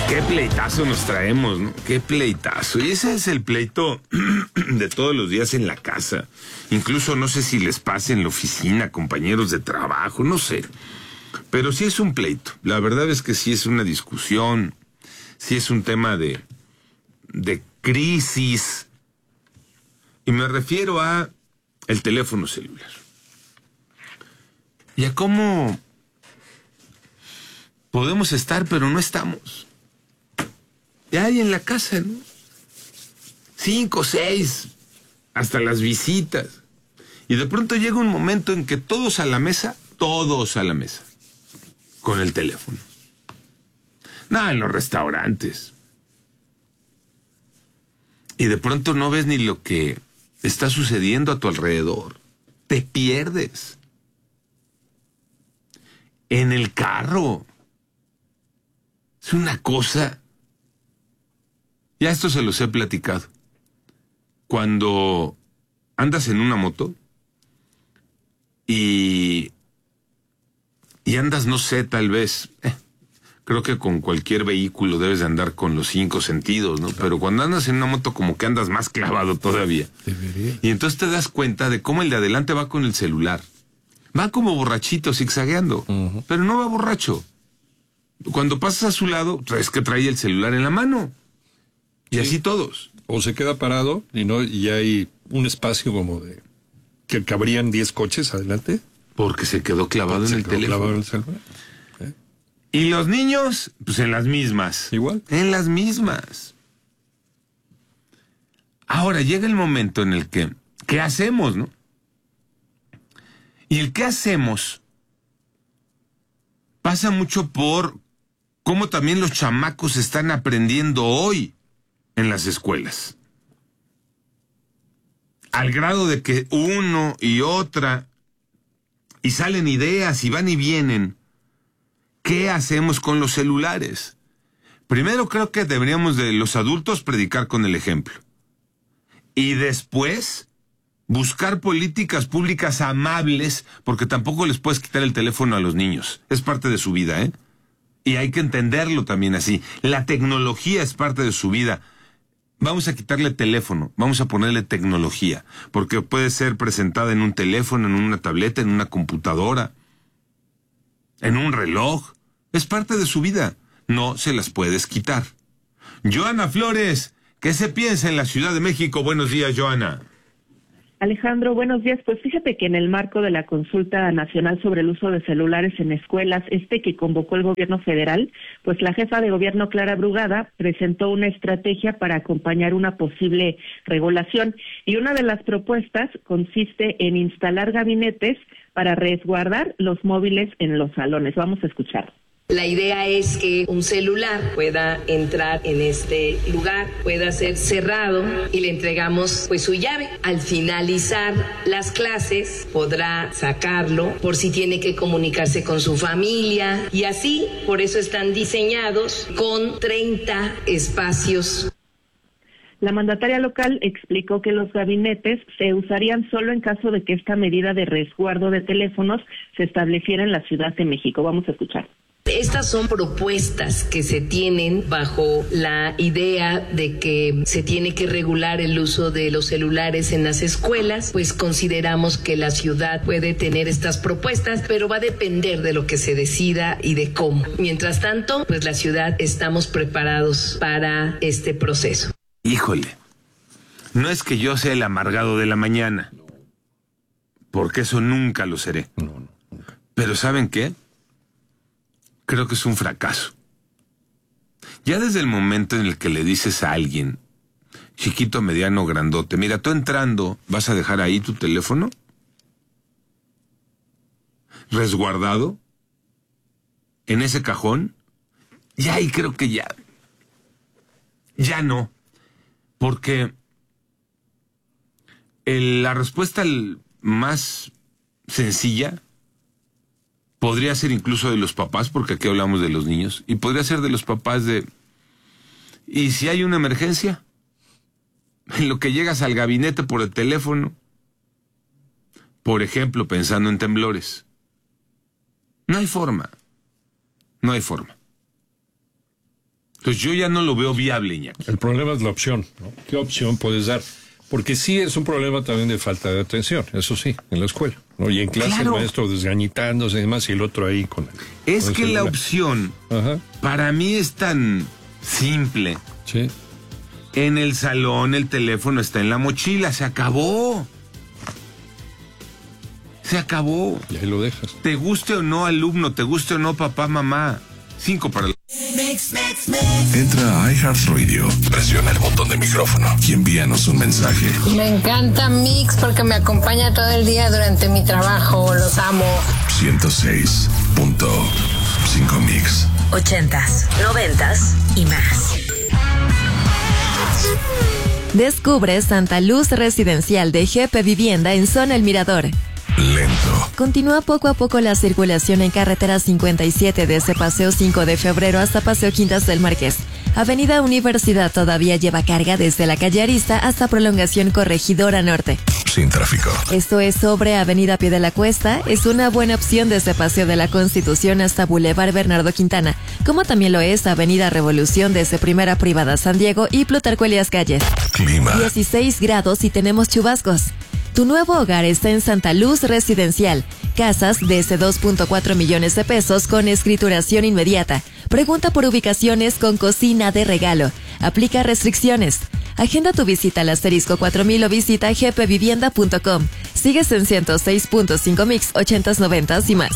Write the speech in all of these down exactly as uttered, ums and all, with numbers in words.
Qué pleitazo nos traemos, ¿no? Qué pleitazo. Y ese es el pleito de todos los días en la casa. Incluso no sé si les pase en la oficina, compañeros de trabajo, no sé. Pero sí es un pleito. La verdad es que sí es una discusión, sí es un tema de, de crisis. Y me refiero a el teléfono celular. Y a cómo podemos estar, pero no estamos. Ya hay en la casa, ¿no? Cinco, seis, hasta las visitas. Y de pronto llega un momento en que todos a la mesa, todos a la mesa, con el teléfono. Nada, en los restaurantes. Y de pronto no ves ni lo que está sucediendo a tu alrededor. Te pierdes. En el carro. Es una cosa. Ya esto se los he platicado. Cuando andas en una moto y, y andas, no sé, tal vez, eh, creo que con cualquier vehículo debes de andar con los cinco sentidos, ¿no? Claro. Pero cuando andas en una moto como que andas más clavado todavía. Debería. Y entonces te das cuenta de cómo el de adelante va con el celular. Va como borrachito, zigzagueando, uh-huh. Pero no va borracho. Cuando pasas a su lado, es que trae el celular en la mano. Y sí. Así todos. O se queda parado y no y hay un espacio como de que cabrían diez coches adelante. Porque se quedó clavado Porque en el teléfono. Clavado en el celular. ¿Eh? Y los niños, pues en las mismas. Igual. En las mismas. Ahora llega el momento en el que, ¿qué hacemos, no? Y el qué hacemos pasa mucho por cómo también los chamacos están aprendiendo hoy en las escuelas. Al grado de que uno y otra, y salen ideas y van y vienen. ¿Qué hacemos con los celulares? Primero creo que deberíamos de los adultos predicar con el ejemplo. Y después buscar políticas públicas amables, porque tampoco les puedes quitar el teléfono a los niños. Es parte de su vida, ¿eh? Y hay que entenderlo también así. La tecnología es parte de su vida. Vamos a quitarle teléfono, vamos a ponerle tecnología, porque puede ser presentada en un teléfono, en una tableta, en una computadora, en un reloj. Es parte de su vida. No se las puedes quitar. Joana Flores, ¿qué se piensa en la Ciudad de México? Buenos días, Joana. Alejandro, buenos días. Pues fíjate que en el marco de la consulta nacional sobre el uso de celulares en escuelas, este que convocó el gobierno federal, pues la jefa de gobierno Clara Brugada presentó una estrategia para acompañar una posible regulación. Y una de las propuestas consiste en instalar gabinetes para resguardar los móviles en los salones. Vamos a escuchar. La idea es que un celular pueda entrar en este lugar, pueda ser cerrado y le entregamos pues su llave. Al finalizar las clases podrá sacarlo por si tiene que comunicarse con su familia y así, por eso están diseñados con treinta espacios. La mandataria local explicó que los gabinetes se usarían solo en caso de que esta medida de resguardo de teléfonos se estableciera en la Ciudad de México. Vamos a escuchar. Estas son propuestas que se tienen bajo la idea de que se tiene que regular el uso de los celulares en las escuelas, pues consideramos que la ciudad puede tener estas propuestas, pero va a depender de lo que se decida y de cómo. Mientras tanto, pues la ciudad estamos preparados para este proceso. Híjole, no es que yo sea el amargado de la mañana, porque eso nunca lo seré. No, no, nunca. Pero ¿saben qué? Creo que es un fracaso. Ya desde el momento en el que le dices a alguien, chiquito, mediano, grandote, mira, tú entrando, ¿vas a dejar ahí tu teléfono? ¿Resguardado? ¿En ese cajón? Ya ahí creo que ya. Ya no. Porque el, la respuesta más sencilla podría ser incluso de los papás, porque aquí hablamos de los niños, y podría ser de los papás de, ¿y si hay una emergencia? En lo que llegas al gabinete por el teléfono, por ejemplo, pensando en temblores. No hay forma, no hay forma. Entonces yo ya no lo veo viable, Iñaki. El problema es la opción, ¿no? ¿Qué opción puedes dar? Porque sí es un problema también de falta de atención, eso sí, en la escuela, ¿no? Y en clase Claro. el maestro desgañitándose y demás, y el otro ahí con el, Es con el que la celular. opción Ajá, para mí es tan simple. sí. En el salón el teléfono está en la mochila, se acabó. Se acabó. Y ahí lo dejas. Te guste o no alumno, te guste o no papá, mamá. Cinco para la... Entra a iHeartRadio, presiona el botón de micrófono y envíanos un mensaje. Me encanta Mix porque me acompaña todo el día durante mi trabajo. Los amo. ciento seis punto cinco Mix. Ochentas, noventas y más. Descubre Santa Luz Residencial de G P Vivienda en Zona El Mirador. Lento. Continúa poco a poco la circulación en carretera cincuenta y siete desde Paseo cinco de Febrero hasta Paseo Quintas del Marqués. Avenida Universidad todavía lleva carga desde la calle Arista hasta Prolongación Corregidora Norte. Sin tráfico. Esto es sobre Avenida Pie de la Cuesta. Es una buena opción desde Paseo de la Constitución hasta Boulevard Bernardo Quintana, como también lo es Avenida Revolución desde Primera Privada San Diego y Plutarco Elías Calles. Clima. dieciséis grados y tenemos chubascos. Tu nuevo hogar está en Santa Luz Residencial. Casas desde dos punto cuatro millones de pesos con escrituración inmediata. Pregunta por ubicaciones con cocina de regalo. Aplica restricciones. Agenda tu visita al asterisco cuatro mil o visita g p vivienda punto com. Sigues en ciento seis punto cinco Mix, ochentas, noventas y más.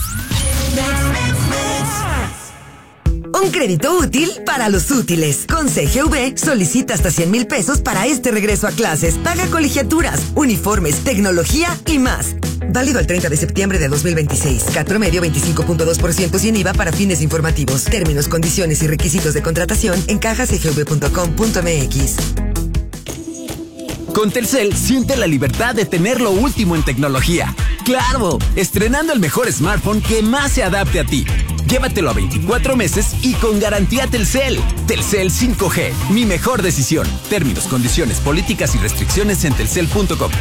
Un crédito útil para los útiles. Con C G V solicita hasta cien mil pesos para este regreso a clases. Paga colegiaturas, uniformes, tecnología y más. Válido el treinta de septiembre de dos mil veintiséis. C A T promedio veinticinco punto dos por ciento sin I V A para fines informativos. Términos, condiciones y requisitos de contratación en caja c g v punto com punto m x. Con Telcel, siente la libertad de tener lo último en tecnología. ¡Claro! Estrenando el mejor smartphone que más se adapte a ti. Llévatelo a veinticuatro meses y con garantía Telcel. Telcel cinco G, mi mejor decisión. Términos, condiciones, políticas y restricciones en telcel punto com.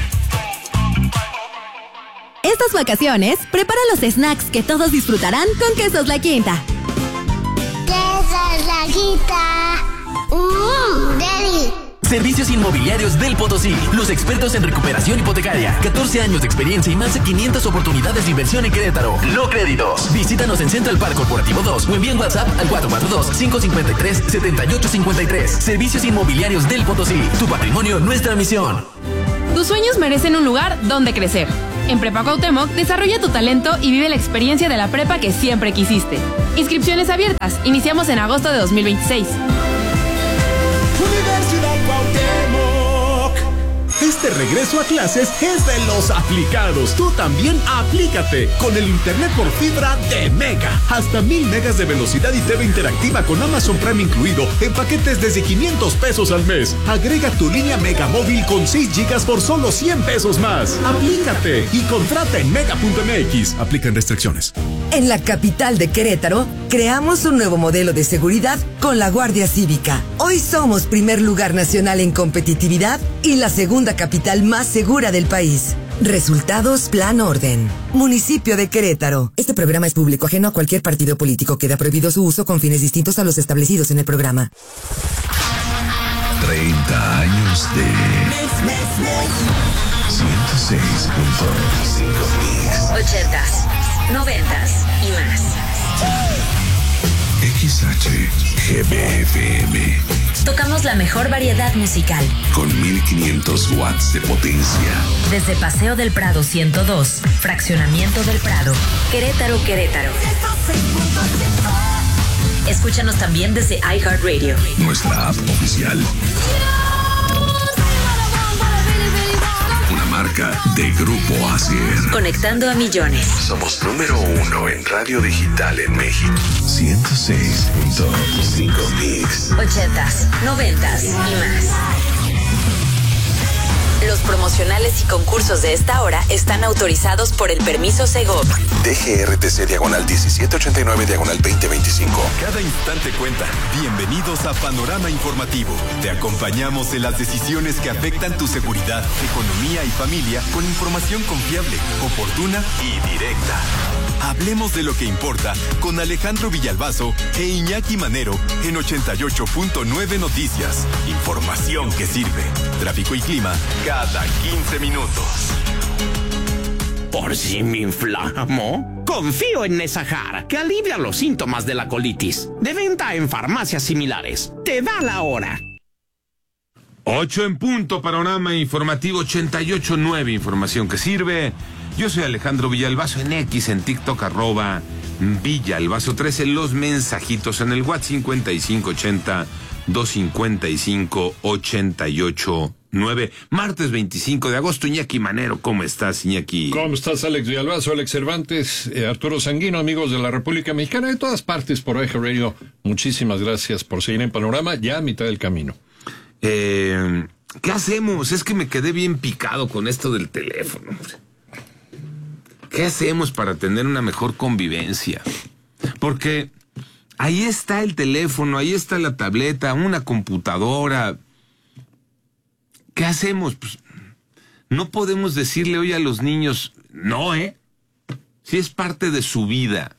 Estas vacaciones, prepara los snacks que todos disfrutarán con Quesos La Quinta. Quesos La Quinta. Mmm, Daddy. Servicios Inmobiliarios del Potosí. Los expertos en recuperación hipotecaria. catorce años de experiencia y más de quinientas oportunidades de inversión en Querétaro. No créditos. Visítanos en Central Park Corporativo dos o envíen WhatsApp al cuatro cuatro dos, cinco cinco tres, siete ocho cinco tres. Servicios Inmobiliarios del Potosí. Tu patrimonio, nuestra misión. Tus sueños merecen un lugar donde crecer. En Prepa Cuauhtémoc, desarrolla tu talento y vive la experiencia de la prepa que siempre quisiste. Inscripciones abiertas. Iniciamos en agosto de dos mil veintiséis. Universidad Cuauhtémoc. Este regreso a clases es de los aplicados. Tú también aplícate con el internet por fibra de Mega. Hasta mil megas de velocidad y T V interactiva con Amazon Prime incluido en paquetes desde quinientos pesos al mes. Agrega tu línea Mega móvil con seis gigas por solo cien pesos más. Aplícate y contrata en mega punto m x. Aplican restricciones. En la capital de Querétaro, creamos un nuevo modelo de seguridad con la Guardia Cívica. Hoy somos primer lugar nacional en competitividad y la segunda capital más segura del país. Resultados Plan Orden. Municipio de Querétaro. Este programa es público ajeno a cualquier partido político. Queda prohibido su uso con fines distintos a los establecidos en el programa. treinta años de ciento seis punto cinco Mix. Ochentas, noventas y más. X H G B F M. Tocamos la mejor variedad musical. Con mil quinientos watts de potencia. Desde Paseo del Prado ciento dos, Fraccionamiento del Prado, Querétaro, Querétaro. Escúchanos también desde iHeartRadio. Nuestra app oficial. Una marca de Grupo Asier. Conectando a millones. Somos número uno en radio digital en México. ciento seis punto cinco Mix. Ochentas, noventas y más. Los promocionales y concursos de esta hora están autorizados por el permiso Segov. D G R T C diagonal diecisiete ochenta y nueve diagonal veinte veinticinco. Cada instante cuenta. Bienvenidos a Panorama Informativo. Te acompañamos en las decisiones que afectan tu seguridad, economía y familia con información confiable, oportuna y directa. hablemos de lo que importa con Alejandro Villalbazo e Iñaki Manero en ochenta y ocho punto nueve Noticias. Información que sirve. Tráfico y clima cada quince minutos. ¿Por si me inflamo? Confío en Nesahar, que alivia los síntomas de la colitis. De venta en farmacias similares. Te da la hora. Ocho en punto, panorama informativo ochenta y ocho punto nueve, información que sirve. Yo soy Alejandro Villalbazo en X, en TikTok, arroba Villalbazo trece, los mensajitos en el WhatsApp cincuenta y cinco ochenta, doscientos cincuenta y cinco, ochenta y ocho nueve. Martes veinticinco de agosto, Iñaki Manero, ¿cómo estás, Iñaki? ¿Cómo estás, Alex Villalbazo, Alex Cervantes, eh, Arturo Sanguino, amigos de la República Mexicana, de todas partes por Eje Radio? Muchísimas gracias por seguir en Panorama, ya a mitad del camino. Eh, ¿Qué hacemos? Es que me quedé bien picado con esto del teléfono. ¿Qué hacemos para tener una mejor convivencia? Porque ahí está el teléfono, ahí está la tableta, una computadora. ¿Qué hacemos? Pues no podemos decirle hoy a los niños, no, ¿eh? Si es parte de su vida.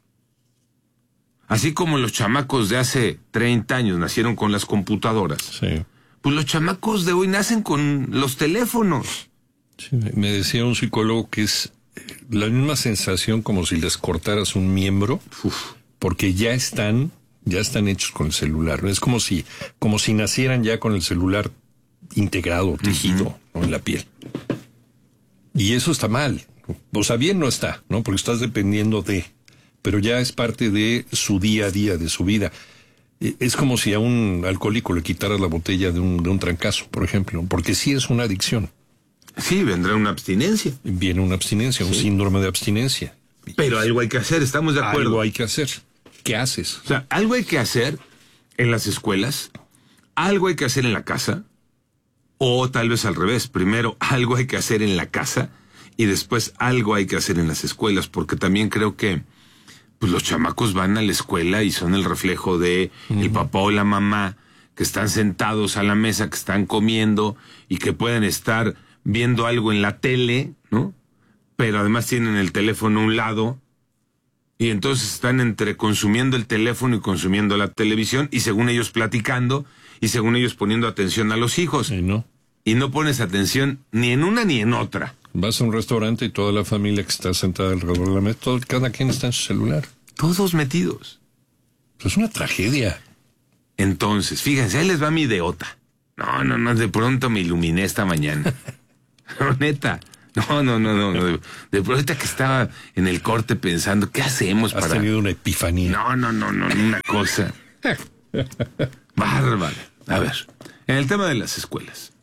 Así como los chamacos de hace treinta años nacieron con las computadoras. Sí. Pues los chamacos de hoy nacen con los teléfonos. Sí, me decía un psicólogo que es la misma sensación como si les cortaras un miembro, Uf. porque ya están, ya están hechos con el celular. Es como si, como si nacieran ya con el celular integrado, tejido, uh-huh. ¿no? en la piel. Y eso está mal. O sea, bien no está, ¿no? Porque estás dependiendo de, pero ya es parte de su día a día, de su vida. Es como si a un alcohólico le quitaras la botella de un, de un trancazo, por ejemplo, porque sí es una adicción. Sí, vendrá una abstinencia. Viene una abstinencia, sí. un síndrome de abstinencia. Pero algo hay que hacer, estamos de acuerdo. Algo hay que hacer. ¿Qué haces? O sea, algo hay que hacer en las escuelas, algo hay que hacer en la casa, o tal vez al revés. Primero, algo hay que hacer en la casa y después algo hay que hacer en las escuelas, porque también creo que pues los chamacos van a la escuela y son el reflejo de uh-huh. el papá o la mamá que están sentados a la mesa, que están comiendo y que pueden estar viendo algo en la tele, ¿no? Pero además tienen el teléfono a un lado y entonces están entre consumiendo el teléfono y consumiendo la televisión y según ellos platicando y según ellos poniendo atención a los hijos. Y no. Y no pones atención ni en una ni en otra. Vas a un restaurante y toda la familia que está sentada alrededor de la mesa, todo, cada quien está en su celular. Todos metidos. Es una tragedia. Entonces, fíjense, ahí les va mi ideota. No, no, no, de pronto me iluminé esta mañana. No, neta. No, no, no, no. De, de pronto que estaba en el corte pensando, ¿qué hacemos Has para...? Has tenido una epifanía. No, no, no, no, una cosa... bárbara. A ver, en el tema de las escuelas.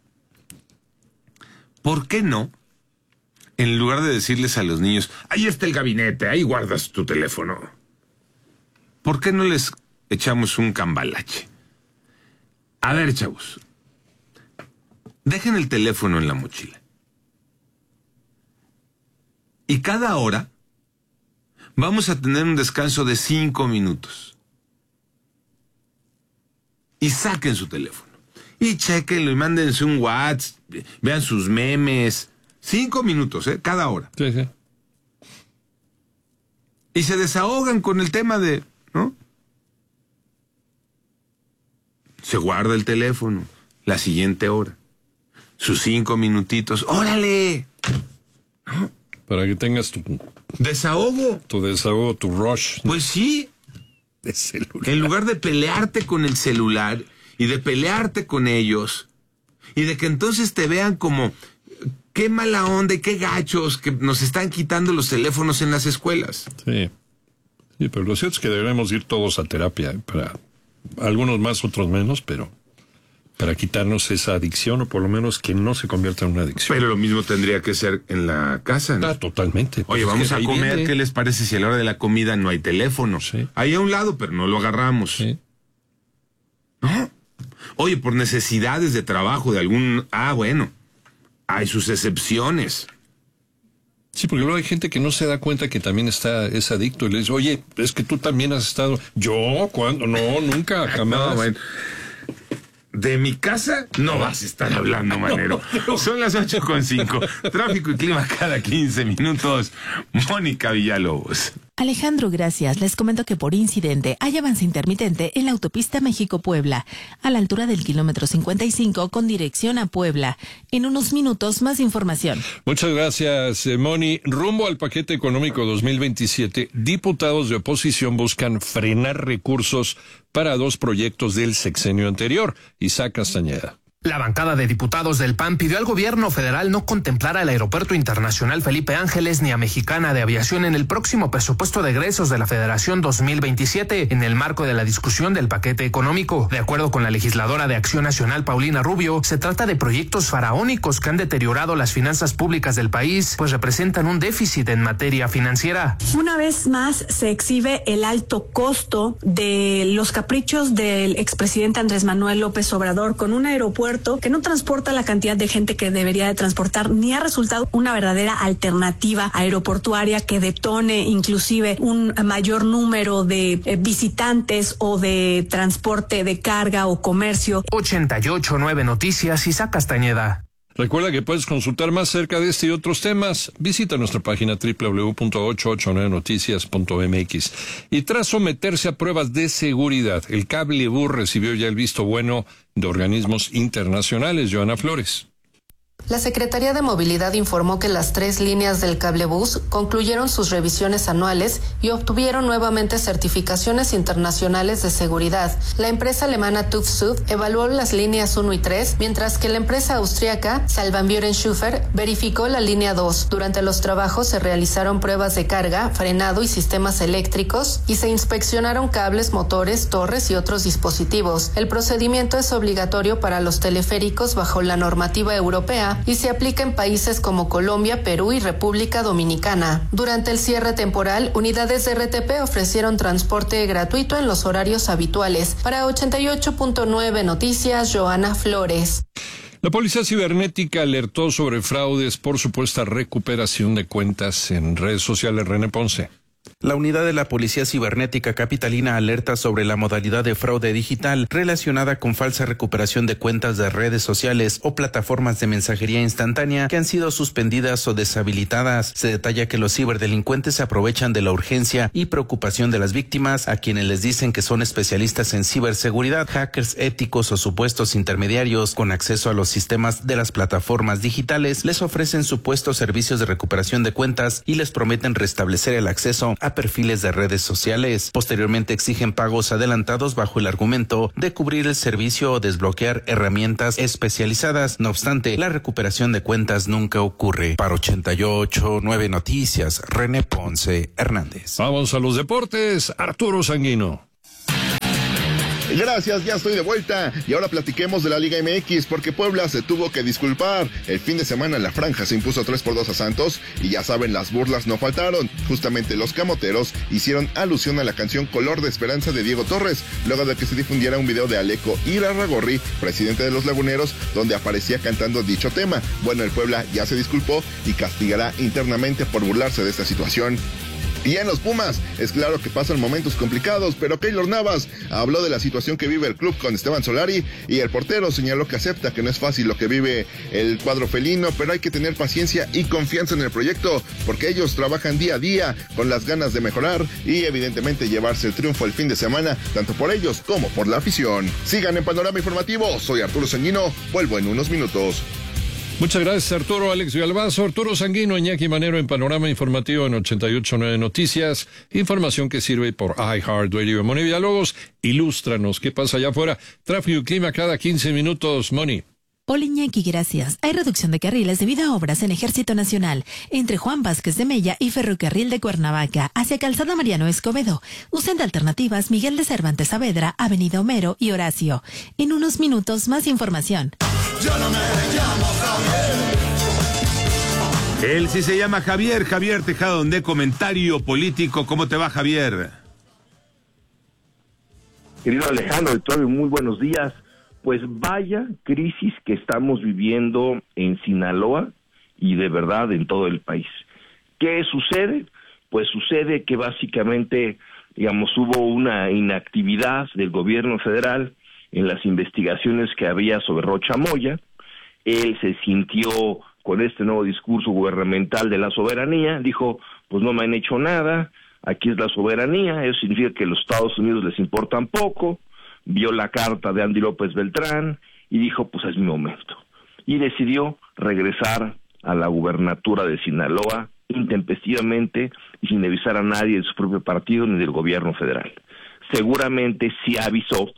¿Por qué no, en lugar de decirles a los niños, ahí está el gabinete, ahí guardas tu teléfono? ¿Por qué no les echamos un cambalache? A ver, chavos, dejen el teléfono en la mochila. Y cada hora vamos a tener un descanso de cinco minutos. Y saquen su teléfono. Y chequenlo y mándense un WhatsApp, vean sus memes. Cinco minutos, ¿eh? Cada hora. Sí, sí. Y se desahogan con el tema de, ¿no? Se guarda el teléfono, la siguiente hora. Sus cinco minutitos. ¡Órale! ¿No? Para que tengas tu... Desahogo. Tu desahogo, tu rush. Pues sí. De celular. En lugar de pelearte con el celular y de pelearte con ellos y de que entonces te vean como qué mala onda y qué gachos que nos están quitando los teléfonos en las escuelas. Sí. Sí, pero lo cierto es que deberemos ir todos a terapia, para algunos más, otros menos, pero para quitarnos esa adicción, o por lo menos que no se convierta en una adicción. Pero lo mismo tendría que ser en la casa, ¿no? Ah, totalmente. Oye, pues vamos a comer, viene. ¿Qué les parece si a la hora de la comida no hay teléfono? Sí. Ahí a un lado, pero no lo agarramos. Sí. ¿No? Oye, por necesidades de trabajo de algún... Ah, bueno, hay sus excepciones. Sí, porque luego hay gente que no se da cuenta que también está es adicto y le dice, oye, es que tú también has estado... ¿Yo? ¿Cuándo? No, nunca, jamás. No, bueno. de mi casa no vas a estar hablando, Manero. Son las ocho con cinco. Tráfico y clima cada quince minutos. Mónica Villalobos. Alejandro, gracias. Les comento que por incidente hay avance intermitente en la autopista México-Puebla, a la altura del kilómetro cincuenta y cinco con dirección a Puebla. En unos minutos, más información. Muchas gracias, eh, Moni. Rumbo al paquete económico dos mil veintisiete, diputados de oposición buscan frenar recursos para dos proyectos del sexenio anterior. Isaac Castañeda. La bancada de diputados del P A N pidió al gobierno federal no contemplar al Aeropuerto Internacional Felipe Ángeles ni a Mexicana de Aviación en el próximo presupuesto de egresos de la Federación dos mil veintisiete, en el marco de la discusión del paquete económico. De acuerdo con la legisladora de Acción Nacional, Paulina Rubio, se trata de proyectos faraónicos que han deteriorado las finanzas públicas del país, pues representan un déficit en materia financiera. Una vez más se exhibe el alto costo de los caprichos del expresidente Andrés Manuel López Obrador con un aeropuerto que no transporta la cantidad de gente que debería de transportar, ni ha resultado una verdadera alternativa aeroportuaria que detone inclusive un mayor número de eh, visitantes o de transporte de carga o comercio. ochenta y ocho punto nueve Noticias, Isaac Castañeda. Recuerda que puedes consultar más cerca de este y otros temas. Visita nuestra página doble u doble u doble u punto ochocientos ochenta y nueve noticias punto m x. Y tras someterse a pruebas de seguridad, el cable B U recibió ya el visto bueno de organismos internacionales. Joana Flores. La Secretaría de Movilidad informó que las tres líneas del cablebús concluyeron sus revisiones anuales y obtuvieron nuevamente certificaciones internacionales de seguridad. La empresa alemana TÜV Süd evaluó las líneas uno y tres, mientras que la empresa austríaca Salvan-Bürenschufer verificó la línea dos. Durante los trabajos se realizaron pruebas de carga, frenado y sistemas eléctricos y se inspeccionaron cables, motores, torres y otros dispositivos. El procedimiento es obligatorio para los teleféricos bajo la normativa europea y se aplica en países como Colombia, Perú y República Dominicana. Durante el cierre temporal, unidades de R T P ofrecieron transporte gratuito en los horarios habituales. Para ochenta y ocho punto nueve Noticias, Joana Flores. La Policía Cibernética alertó sobre fraudes por supuesta recuperación de cuentas en redes sociales. René Ponce. La unidad de la Policía Cibernética Capitalina alerta sobre la modalidad de fraude digital relacionada con falsa recuperación de cuentas de redes sociales o plataformas de mensajería instantánea que han sido suspendidas o deshabilitadas. Se detalla que los ciberdelincuentes se aprovechan de la urgencia y preocupación de las víctimas, a quienes les dicen que son especialistas en ciberseguridad, hackers éticos o supuestos intermediarios con acceso a los sistemas de las plataformas digitales. Les ofrecen supuestos servicios de recuperación de cuentas y les prometen restablecer el acceso a perfiles de redes sociales. Posteriormente exigen pagos adelantados bajo el argumento de cubrir el servicio o desbloquear herramientas especializadas. No obstante, la recuperación de cuentas nunca ocurre. Para ochenta y ocho punto nueve Noticias, René Ponce Hernández. Vamos a los deportes. Arturo Sanguino. Gracias, ya estoy de vuelta y ahora platiquemos de la Liga M X porque Puebla se tuvo que disculpar. El fin de semana la franja se impuso tres por dos a Santos y ya saben, las burlas no faltaron. Justamente los camoteros hicieron alusión a la canción Color de Esperanza de Diego Torres, luego de que se difundiera un video de Aleco Irarrágorri, presidente de los Laguneros, donde aparecía cantando dicho tema. Bueno, el Puebla ya se disculpó y castigará internamente por burlarse de esta situación. Y en los Pumas, es claro que pasan momentos complicados, pero Keylor Navas habló de la situación que vive el club con Esteban Solari y el portero señaló que acepta que no es fácil lo que vive el cuadro felino, pero hay que tener paciencia y confianza en el proyecto, porque ellos trabajan día a día con las ganas de mejorar y evidentemente llevarse el triunfo el fin de semana, tanto por ellos como por la afición. Sigan en Panorama Informativo, soy Arturo Sanguino, vuelvo en unos minutos. Muchas gracias, Arturo. Alex Villalbazo, Arturo Sanguino, Iñaki Manero en Panorama Informativo en ochenta y ocho punto nueve Noticias. Información que sirve por iHeartRadio. Moni Villalobos, ilústranos. ¿Qué pasa allá afuera? Tráfico y clima cada quince minutos. Moni. Hola Iñaki, gracias. Hay reducción de carriles debido a obras en Ejército Nacional entre Juan Vázquez de Mella y Ferrocarril de Cuernavaca hacia Calzada Mariano Escobedo. Usen de alternativas Miguel de Cervantes Saavedra, Avenida Homero y Horacio. En unos minutos más información. Yo no me llamo Javier. Él sí se llama Javier, Javier Tejado, de Comentario Político. ¿Cómo te va, Javier? Querido Alejandro, Victorio, muy buenos días. Pues vaya crisis que estamos viviendo en Sinaloa y de verdad en todo el país. ¿Qué sucede? Pues sucede que básicamente, digamos, hubo una inactividad del gobierno federal en las investigaciones que había sobre Rocha Moya. Él se sintió con este nuevo discurso gubernamental de la soberanía, dijo, pues no me han hecho nada, aquí es la soberanía, eso significa que los Estados Unidos les importan poco, vio la carta de Andy López Beltrán y dijo, pues es mi momento. Y decidió regresar a la gubernatura de Sinaloa intempestivamente y sin avisar a nadie de su propio partido ni del gobierno federal. Seguramente sí avisó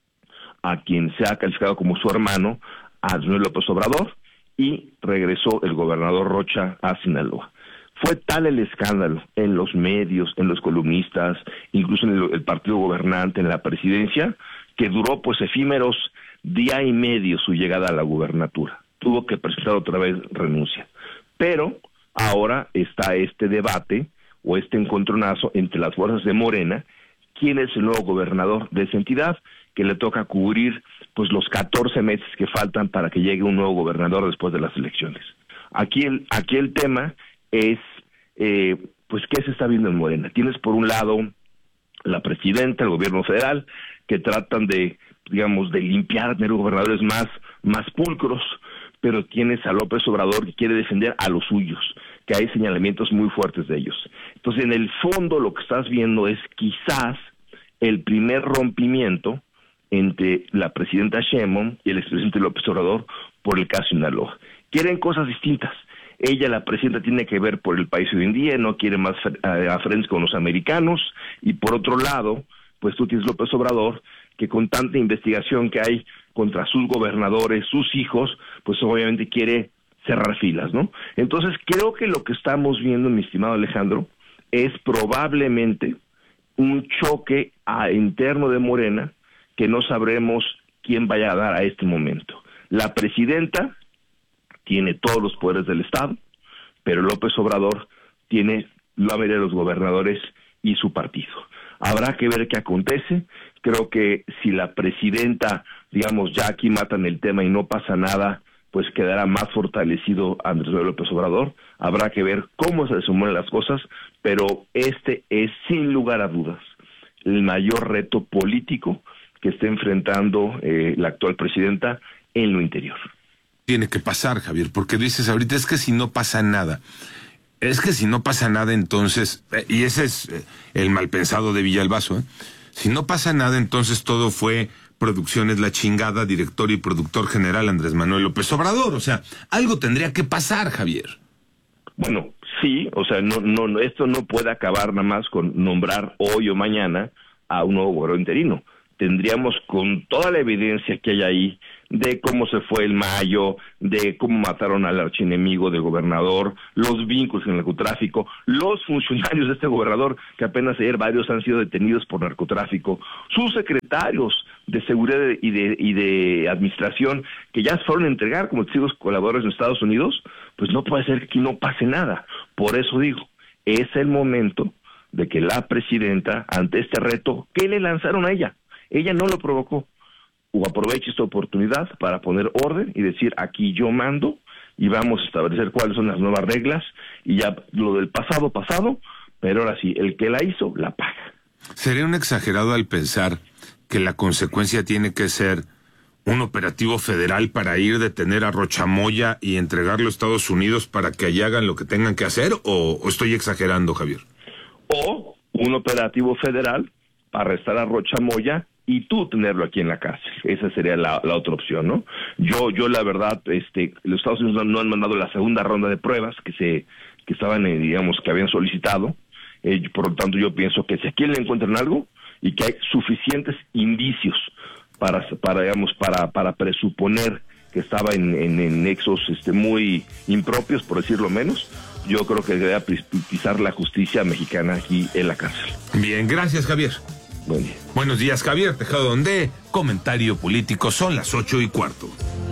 a quien se ha calificado como su hermano, a Andrés Manuel López Obrador, y regresó el gobernador Rocha a Sinaloa. Fue tal el escándalo en los medios, en los columnistas, incluso en el, el partido gobernante, en la presidencia, que duró pues efímeros día y medio su llegada a la gubernatura. Tuvo que presentar otra vez renuncia. Pero ahora está este debate o este encontronazo entre las fuerzas de Morena, quién es el nuevo gobernador de esa entidad, que le toca cubrir pues los catorce meses que faltan para que llegue un nuevo gobernador después de las elecciones. Aquí el, aquí el tema es, eh, pues, ¿qué se está viendo en Morena? Tienes por un lado la presidenta, el gobierno federal, que tratan de, digamos, de limpiar, tener gobernadores más, más pulcros, pero tienes a López Obrador que quiere defender a los suyos, que hay señalamientos muy fuertes de ellos. Entonces, en el fondo, lo que estás viendo es quizás el primer rompimiento entre la presidenta Sheinbaum y el expresidente López Obrador por el caso Sinaloa. Quieren cosas distintas. Ella, la presidenta, tiene que ver por el país hoy en día, no quiere más a frente con los americanos, y por otro lado, pues tú tienes López Obrador, que con tanta investigación que hay contra sus gobernadores, sus hijos, pues obviamente quiere cerrar filas, ¿no? Entonces creo que lo que estamos viendo, mi estimado Alejandro, es probablemente un choque a, interno de Morena, que no sabremos quién vaya a dar a este momento. La presidenta tiene todos los poderes del Estado, pero López Obrador tiene la mayoría de los gobernadores y su partido. Habrá que ver qué acontece. Creo que si la presidenta, digamos, ya aquí matan el tema y no pasa nada, pues quedará más fortalecido Andrés Manuel López Obrador. Habrá que ver cómo se desenvuelven las cosas, pero este es, sin lugar a dudas, el mayor reto político que está enfrentando eh, la actual presidenta en lo interior. Tiene que pasar, Javier, porque dices ahorita, es que si no pasa nada, es que si no pasa nada entonces, eh, y ese es eh, el mal pensado de Villalbazo, ¿eh? Si no pasa nada entonces todo fue Producciones La Chingada, director y productor general Andrés Manuel López Obrador, o sea, algo tendría que pasar, Javier. Bueno, sí, o sea, no, no, esto no puede acabar nada más con nombrar hoy o mañana a un nuevo gobernador interino. Tendríamos, con toda la evidencia que hay ahí, de cómo se fue el Mayo, de cómo mataron al archienemigo del gobernador, los vínculos en el narcotráfico, los funcionarios de este gobernador, que apenas ayer varios han sido detenidos por narcotráfico, sus secretarios de seguridad y de, y de administración, que ya fueron a entregar como testigos colaboradores en Estados Unidos, pues no puede ser que aquí no pase nada. Por eso digo, es el momento de que la presidenta, ante este reto, ¿qué le lanzaron a ella? Ella no lo provocó, o aproveche esta oportunidad para poner orden y decir, aquí yo mando y vamos a establecer cuáles son las nuevas reglas, y ya lo del pasado, pasado, pero ahora sí, el que la hizo, la paga. Sería un exagerado al pensar que la consecuencia tiene que ser un operativo federal para ir, detener a Rocha Moya y entregarlo a Estados Unidos para que allá hagan lo que tengan que hacer, o, o estoy exagerando, Javier. O un operativo federal para arrestar a Rocha Moya y tú tenerlo aquí en la cárcel. Esa sería la, la otra opción, ¿no? Yo, yo la verdad, este, los Estados Unidos no, no han mandado la segunda ronda de pruebas que se, que estaban, eh, digamos, que habían solicitado. Eh, por lo tanto, yo pienso que si aquí le encuentran algo y que hay suficientes indicios para, para digamos, para, para presuponer que estaba en, en, en nexos, este, muy impropios, por decirlo menos, yo creo que debería pisar la justicia mexicana aquí en la cárcel. Bien, gracias, Javier. Buen día. Buenos días, Javier Tejado, donde comentario político, son las ocho y cuarto.